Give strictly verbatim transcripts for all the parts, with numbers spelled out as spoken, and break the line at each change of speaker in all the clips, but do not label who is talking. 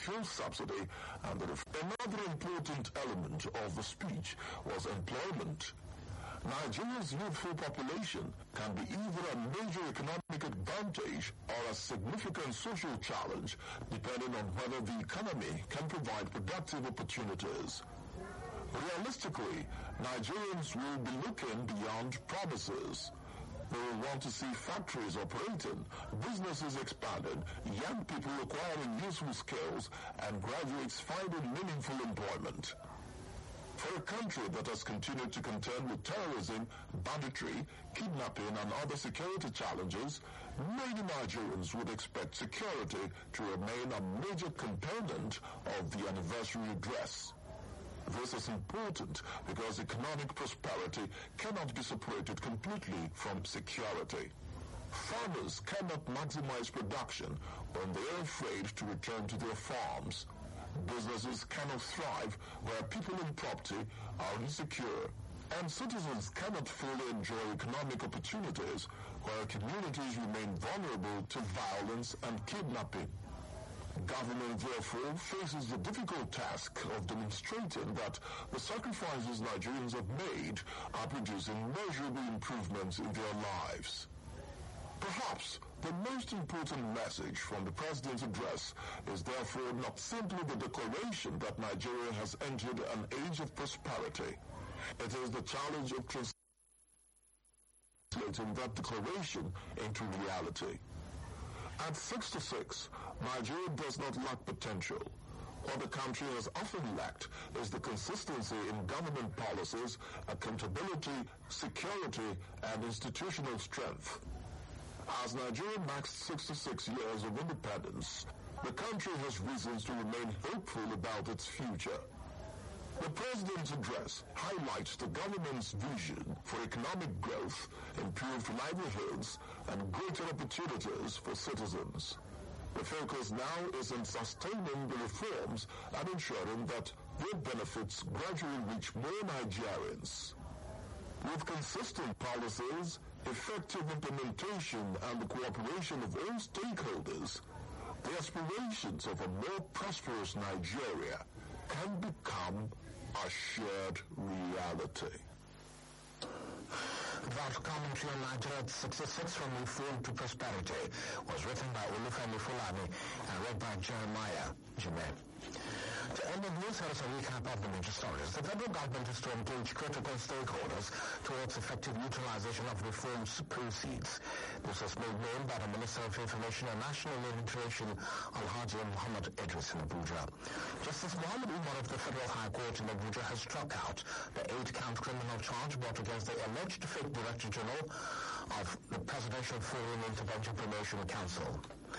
fuel subsidy and the ref- Another important element of the speech was employment. Nigeria's youthful population can be either a major economic advantage or a significant social challenge, depending on whether the economy can provide productive opportunities. Realistically, Nigerians will be looking beyond promises. They will want to see factories operating, businesses expanding, young people acquiring useful skills, and graduates finding meaningful employment. For a country that has continued to contend with terrorism, banditry, kidnapping, and other security challenges, many Nigerians would expect security to remain a major component of the anniversary address. This is important because economic prosperity cannot be separated completely from security. Farmers cannot maximize production when they are afraid to return to their farms. Businesses cannot thrive where people and property are insecure. And citizens cannot fully enjoy economic opportunities where communities remain vulnerable to violence and kidnapping. Government, therefore, faces the difficult task of demonstrating that the sacrifices Nigerians have made are producing measurable improvements in their lives. Perhaps the most important message from the President's address is therefore not simply the declaration that Nigeria has entered an age of prosperity. It is the challenge of translating that declaration into reality. At sixty-six, Nigeria does not lack potential. What the country has often lacked is the consistency in government policies, accountability, security, and institutional strength. As Nigeria marks sixty-six years of independence, the country has reasons to remain hopeful about its future. The President's address highlights the government's vision for economic growth, improved livelihoods, and greater opportunities for citizens. The focus now is on sustaining the reforms and ensuring that their benefits gradually reach more Nigerians. With consistent policies, effective implementation, and the cooperation of all stakeholders, the aspirations of a more prosperous Nigeria can become a shared reality.
That commentary on Nigeria at sixty-six from Reform to Prosperity was written by Olufemi Fulani and read by Jeremiah Jime. To end the news, here is a recap of the major stories. The federal government is to engage critical stakeholders towards effective utilization of reforms proceeds. This was made known by the Minister of Information and National Integration, Alhaji Muhammad Idris in Abuja. Justice Muhammad Umar of the Federal High Court in Abuja has struck out the eight-count criminal charge brought against the alleged fake Director General of the Presidential Foreign Intervention Promotion Council.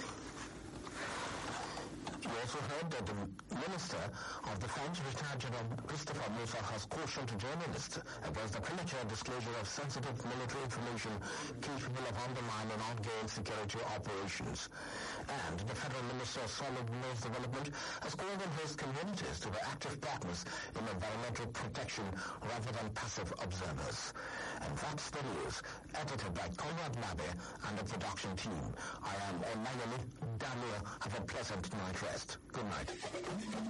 You also heard that the Minister of Defense, retired General Christopher Musa, has cautioned journalists against the premature disclosure of sensitive military information capable of undermining ongoing security operations. And the Federal Minister of Solid Minerals Development has called on host communities to be active partners in environmental protection rather than passive observers. And that's the news, edited by Conrad Mabe and the production team. I am Olayemi Daniel. Have a pleasant night rest. Good night.